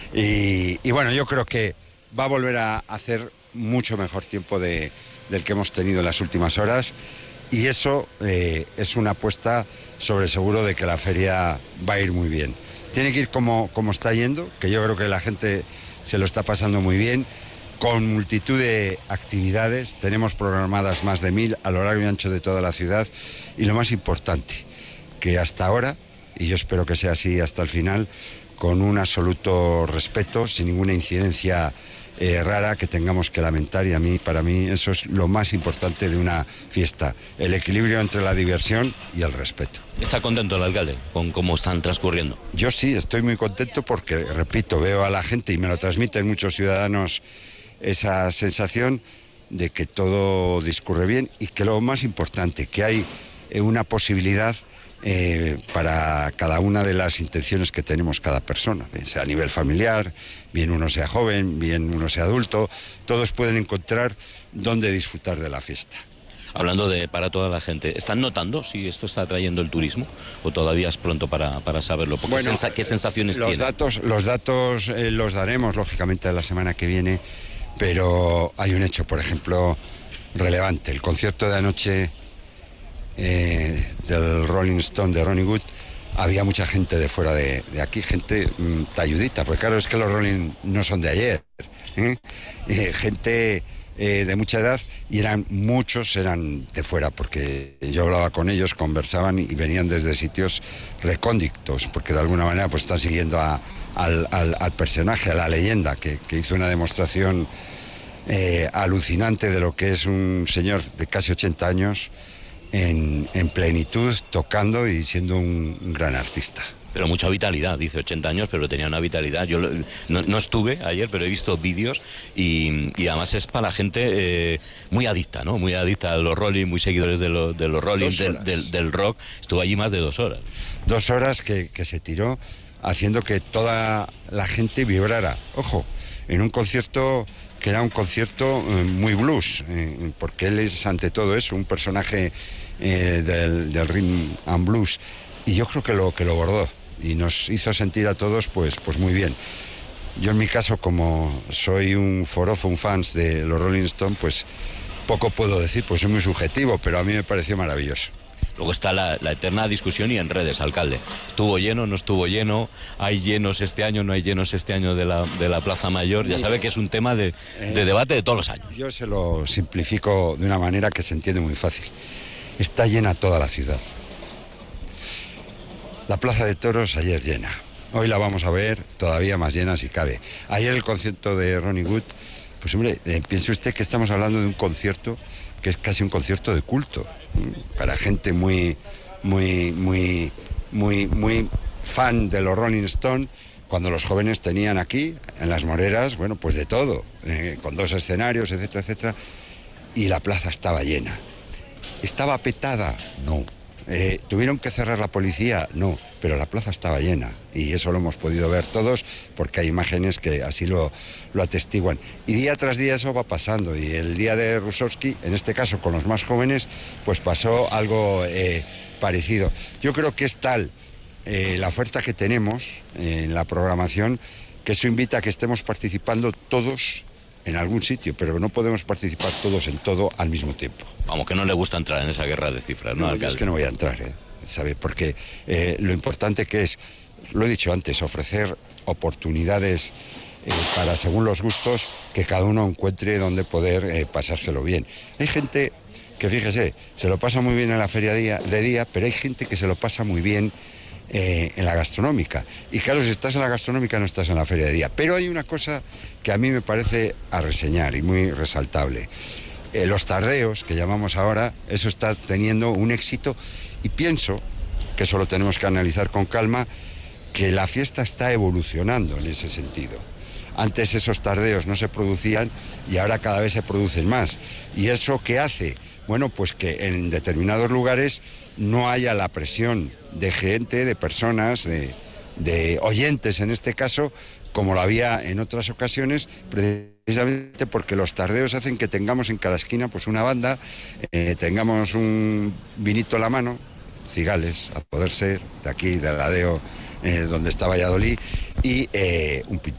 Y bueno, yo creo que va a volver a hacer mucho mejor tiempo del que hemos tenido en las últimas horas, y eso es una apuesta sobre seguro de que la feria va a ir muy bien. Tiene que ir como está yendo, que yo creo que la gente se lo está pasando muy bien, con multitud de actividades. Tenemos programadas más de 1000 a lo largo y ancho de toda la ciudad, y lo más importante, que hasta ahora, y yo espero que sea así hasta el final, con un absoluto respeto, sin ninguna incidencia rara que tengamos que lamentar, y para mí eso es lo más importante de una fiesta, el equilibrio entre la diversión y el respeto. ¿Está contento el alcalde con cómo están transcurriendo? Yo sí, estoy muy contento porque, repito, veo a la gente, y me lo transmiten muchos ciudadanos, esa sensación de que todo discurre bien, y que lo más importante, que hay una posibilidad para cada una de las intenciones que tenemos cada persona, bien sea a nivel familiar, bien uno sea joven, bien uno sea adulto, todos pueden encontrar dónde disfrutar de la fiesta. Hablando de para toda la gente, ¿están notando si esto está atrayendo el turismo o todavía es pronto para saberlo? Porque bueno, ¿qué sensaciones tiene? Los datos los daremos, lógicamente, la semana que viene, pero hay un hecho, por ejemplo, relevante. El concierto de anoche del Rolling Stone de Ronnie Wood, había mucha gente de fuera de aquí, gente talludita, porque claro, es que los Rolling no son de ayer, gente de mucha edad, y muchos eran de fuera, porque yo hablaba con ellos, conversaban y venían desde sitios recónditos, porque de alguna manera pues están siguiendo al personaje, a la leyenda, que hizo una demostración alucinante de lo que es un señor de casi 80 años en plenitud, tocando y siendo un gran artista. Pero mucha vitalidad, dice 80 años, pero tenía una vitalidad. Yo no estuve ayer, pero he visto vídeos y además es para la gente muy adicta, ¿no? Muy adicta a los Rolling, muy seguidores de los Rolling, del rock. Estuvo allí más de 2 horas. 2 horas que se tiró haciendo que toda la gente vibrara. Ojo, en un concierto que era un concierto muy blues, porque él es ante todo eso, un personaje del rhythm and blues, y yo creo que lo bordó y nos hizo sentir a todos pues muy bien. Yo en mi caso, como soy un forofo, un fans de los Rolling Stones, pues poco puedo decir, pues soy muy subjetivo, pero a mí me pareció maravilloso. Luego está la eterna discusión y en redes, alcalde. ¿Estuvo lleno, no estuvo lleno? ¿Hay llenos este año, no hay llenos este año de la Plaza Mayor? Ya sabe que es un tema de debate de todos los años. Yo se lo simplifico de una manera que se entiende muy fácil. Está llena toda la ciudad. La Plaza de Toros ayer llena. Hoy la vamos a ver todavía más llena si cabe. Ayer el concierto de Ronnie Wood, pues hombre, piense usted que estamos hablando de un concierto que es casi un concierto de culto, para gente muy fan de los Rolling Stones, cuando los jóvenes tenían aquí, en las Moreras, bueno, pues de todo, con 2 escenarios, etcétera, etcétera, y la plaza estaba llena. ¿Estaba petada? No. ¿Tuvieron que cerrar la policía? No, pero la plaza estaba llena, y eso lo hemos podido ver todos, porque hay imágenes que así lo atestiguan. Y día tras día eso va pasando, y el día de Rusowski, en este caso con los más jóvenes, pues pasó algo parecido. Yo creo que es tal la oferta que tenemos en la programación, que eso invita a que estemos participando todos en algún sitio, pero no podemos participar todos en todo al mismo tiempo. Vamos, que no le gusta entrar en esa guerra de cifras, ¿no, alcalde? Es que no voy a entrar, ¿sabe? Porque lo importante que es, lo he dicho antes, ofrecer oportunidades para, según los gustos, que cada uno encuentre donde poder pasárselo bien. Hay gente que, fíjese, se lo pasa muy bien en la feria de día, pero hay gente que se lo pasa muy bien en la gastronómica. Y claro, si estás en la gastronómica no estás en la feria de día. Pero hay una cosa que a mí me parece a reseñar y muy resaltable. Los tardeos, que llamamos ahora, eso está teniendo un éxito, y pienso que eso lo tenemos que analizar con calma, que la fiesta está evolucionando en ese sentido. Antes esos tardeos no se producían y ahora cada vez se producen más. ¿Y eso qué hace? Bueno, pues que en determinados lugares no haya la presión de gente, de personas, de oyentes en este caso, como lo había en otras ocasiones, precisamente porque los tardeos hacen que tengamos en cada esquina pues una banda, tengamos un vinito a la mano, cigales, a poder ser, de aquí, del Ladeo, donde está Valladolid, y